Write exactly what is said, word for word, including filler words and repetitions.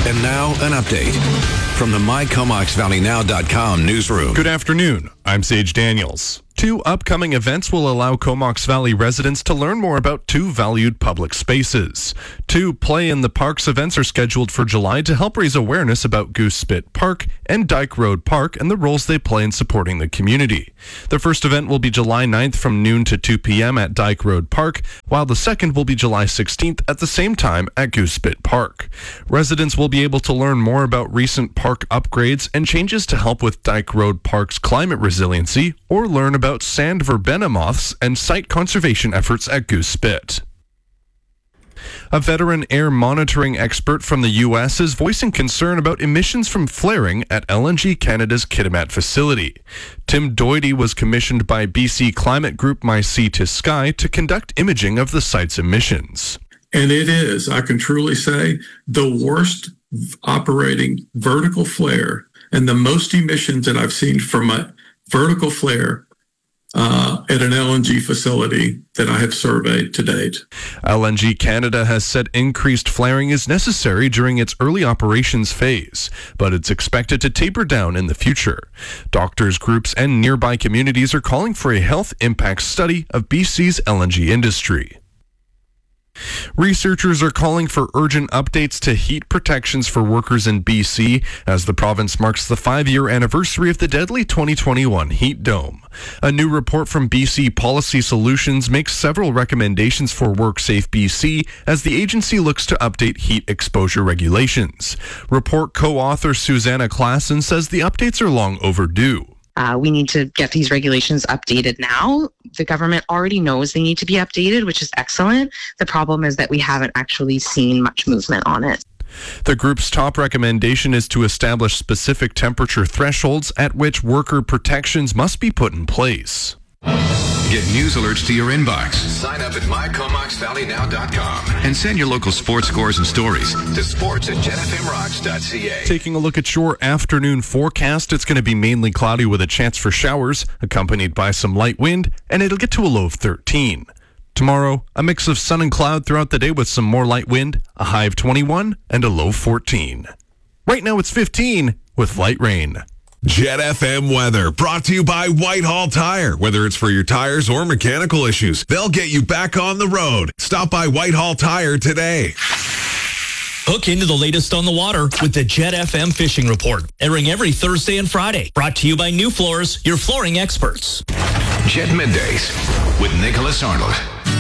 And now, an update from the my comox valley now dot com newsroom. Good afternoon. I'm Sage Daniels. Two upcoming events will allow Comox Valley residents to learn more about two valued public spaces. Two Play in the Parks events are scheduled for July to help raise awareness about Goose Spit Park and Dyke Road Park and the roles they play in supporting the community. The first event will be July ninth from noon to two p.m. at Dyke Road Park, while the second will be July sixteenth at the same time at Goose Spit Park. Residents will be able to learn more about recent park upgrades and changes to help with Dyke Road Park's climate resiliency, or learn about about sand verbena moths and site conservation efforts at Goose Spit. A veteran air monitoring expert from the U S is voicing concern about emissions from flaring at L N G Canada's Kitimat facility. Tim Doity was commissioned by B C climate group My Sea to Sky to conduct imaging of the site's emissions. And it is, I can truly say, the worst operating vertical flare and the most emissions that I've seen from a vertical flare Uh, at an L N G facility that I have surveyed to date. L N G Canada has said increased flaring is necessary during its early operations phase, but it's expected to taper down in the future. Doctors, groups, and nearby communities are calling for a health impact study of B C's L N G industry. Researchers are calling for urgent updates to heat protections for workers in B C as the province marks the five-year anniversary of the deadly twenty twenty-one heat dome. A new report from B C Policy Solutions makes several recommendations for WorkSafe B C as the agency looks to update heat exposure regulations. Report co-author Susanna Klassen says the updates are long overdue. Uh, we need to get these regulations updated now. The government already knows they need to be updated, which is excellent. The problem is that we haven't actually seen much movement on it. The group's top recommendation is to establish specific temperature thresholds at which worker protections must be put in place. Get news alerts to your inbox. Sign up at my comox valley now dot com and send your local sports scores and stories to sports at jet f m rocks dot c a. Taking a look at your afternoon forecast, it's going to be mainly cloudy with a chance for showers, accompanied by some light wind, and it'll get to a low of thirteen. Tomorrow, a mix of sun and cloud throughout the day with some more light wind, a high of twenty-one, and a low fourteen. Right now it's fifteen with light rain. Jet F M weather brought to you by Whitehall Tire. Whether it's for your tires or mechanical issues, they'll get you back on the road. Stop by Whitehall Tire today. Hook into the latest on the water with the Jet F M Fishing Report, airing every Thursday and Friday. Brought to you by New Floors, your flooring experts. Jet Middays with Nicholas Arnold.